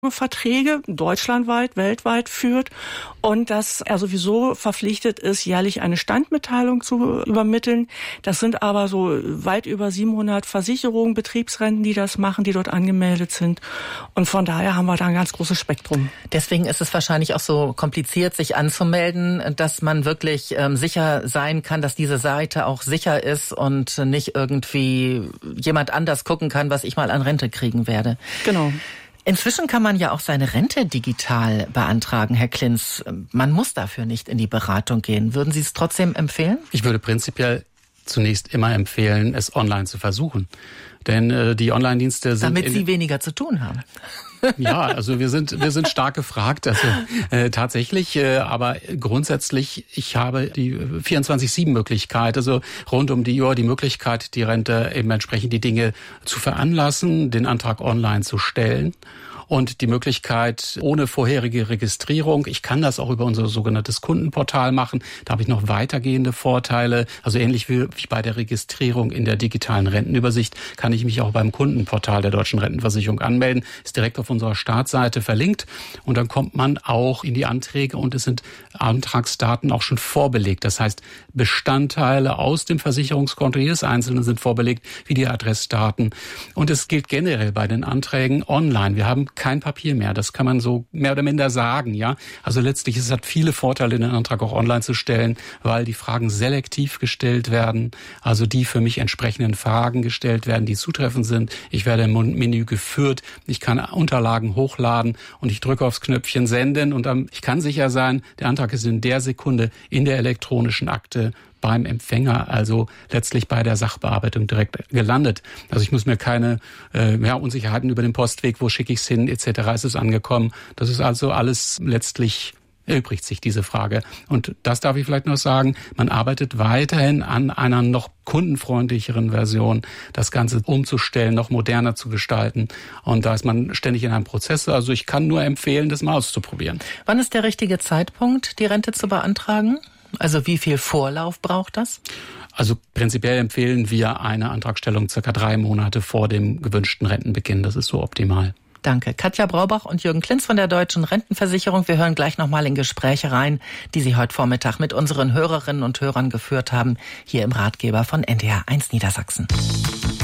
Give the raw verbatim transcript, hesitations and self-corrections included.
Verträge deutschlandweit, weltweit führt und dass er sowieso verpflichtet ist, jährlich eine Standmitteilung zu übermitteln. Das sind aber so weit über siebenhundert Versicherungen, Betriebsrenten, die das machen, die dort angemeldet sind. Und von daher haben wir da ein ganz großes Spektrum. Deswegen ist es wahrscheinlich auch so kompliziert, sich anzumelden, dass man wirklich ähm, sicher sein kann, dass diese Seite auch sicher ist und nicht irgendwie jemand anders gucken kann, was ich mal an Rente kriegen werde. Genau. Inzwischen kann man ja auch seine Rente digital beantragen, Herr Klinz. Man muss dafür nicht in die Beratung gehen. Würden Sie es trotzdem empfehlen? Ich würde prinzipiell zunächst immer empfehlen, es online zu versuchen. Denn äh, die Online-Dienste sind... Damit Sie weniger zu tun haben. Ja, also wir sind wir sind stark gefragt, also äh, tatsächlich, äh, aber grundsätzlich, ich habe die vierundzwanzig sieben Möglichkeit, also rund um die Uhr die Möglichkeit, die Rente eben entsprechend die Dinge zu veranlassen, den Antrag online zu stellen. Und die Möglichkeit ohne vorherige Registrierung. Ich kann das auch über unser sogenanntes Kundenportal machen. Da habe ich noch weitergehende Vorteile. Also ähnlich wie, wie bei der Registrierung in der digitalen Rentenübersicht kann ich mich auch beim Kundenportal der Deutschen Rentenversicherung anmelden. Ist direkt auf unserer Startseite verlinkt. Und dann kommt man auch in die Anträge und es sind Antragsdaten auch schon vorbelegt. Das heißt, Bestandteile aus dem Versicherungskonto jedes Einzelnen sind vorbelegt, wie die Adressdaten. Und es gilt generell bei den Anträgen online. Wir haben kein Papier mehr. Das kann man so mehr oder minder sagen, ja. Also letztlich, es hat viele Vorteile, den Antrag auch online zu stellen, weil die Fragen selektiv gestellt werden. Also die für mich entsprechenden Fragen gestellt werden, die zutreffend sind. Ich werde im Menü geführt. Ich kann Unterlagen hochladen und ich drücke aufs Knöpfchen senden und dann, ich kann sicher sein, der Antrag ist in der Sekunde in der elektronischen Akte beim Empfänger, also letztlich bei der Sachbearbeitung direkt gelandet. Also ich muss mir keine äh, ja, Unsicherheiten über den Postweg, wo schicke ich es hin, et cetera. Ist es angekommen. Das ist also alles letztlich, erübrigt sich diese Frage. Und das darf ich vielleicht noch sagen, man arbeitet weiterhin an einer noch kundenfreundlicheren Version, das Ganze umzustellen, noch moderner zu gestalten. Und da ist man ständig in einem Prozess. Also ich kann nur empfehlen, das mal auszuprobieren. Wann ist der richtige Zeitpunkt, die Rente zu beantragen? Also wie viel Vorlauf braucht das? Also prinzipiell empfehlen wir eine Antragstellung circa drei Monate vor dem gewünschten Rentenbeginn. Das ist so optimal. Danke. Katja Braubach und Jürgen Klinz von der Deutschen Rentenversicherung. Wir hören gleich nochmal in Gespräche rein, die Sie heute Vormittag mit unseren Hörerinnen und Hörern geführt haben, hier im Ratgeber von N D R eins Niedersachsen.